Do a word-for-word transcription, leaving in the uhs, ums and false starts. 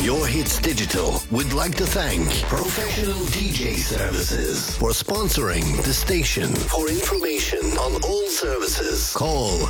Your Hits Digital would like to thank Professional D J Services for sponsoring the station. For information on all services, call